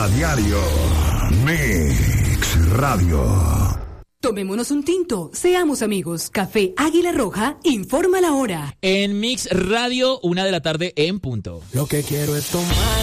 A diario. Mix Radio. Tomémonos un tinto, seamos amigos. Café Águila Roja informa la hora. En Mix Radio, 1:00 p.m. Lo que quiero es tomar